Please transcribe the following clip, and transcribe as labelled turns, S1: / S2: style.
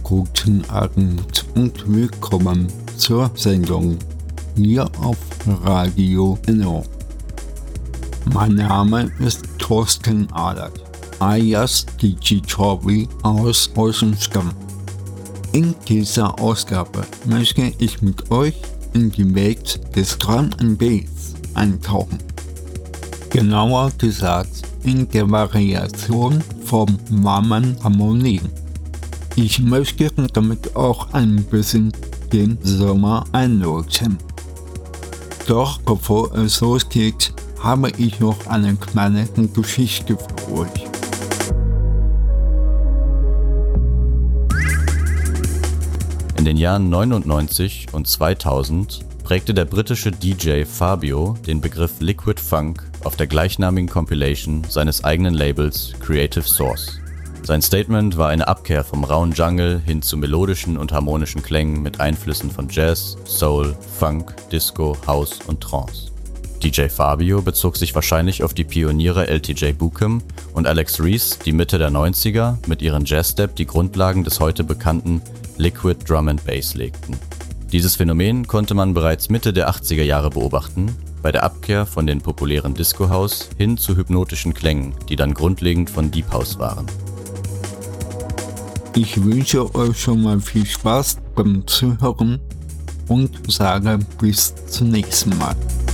S1: Guten Abend und willkommen zur Sendung hier auf Radio Inno. Mein Name ist Thorsten Ahlert, alias Digitorbi aus Olsenstamm. In dieser Ausgabe möchte ich mit euch in die Welt des Drum & Bass eintauchen. Genauer gesagt in der Variation von warmen Harmonien. Ich möchte damit auch ein bisschen den Sommer einläuten. Doch bevor es losgeht, habe ich noch eine kleine Geschichte für euch.
S2: In den Jahren 99 und 2000 prägte der britische DJ Fabio den Begriff Liquid Funk auf der gleichnamigen Compilation seines eigenen Labels Creative Source. Sein Statement war eine Abkehr vom rauen Jungle hin zu melodischen und harmonischen Klängen mit Einflüssen von Jazz, Soul, Funk, Disco, House und Trance. DJ Fabio bezog sich wahrscheinlich auf die Pioniere LTJ Bukem und Alex Reese, die Mitte der 90er mit ihren Jazzstep die Grundlagen des heute bekannten Liquid Drum & Bass legten. Dieses Phänomen konnte man bereits Mitte der 80er Jahre beobachten, bei der Abkehr von den populären Disco House hin zu hypnotischen Klängen, die dann grundlegend von Deep House waren.
S1: Ich wünsche euch schon mal viel Spaß beim Zuhören und sage bis zum nächsten Mal.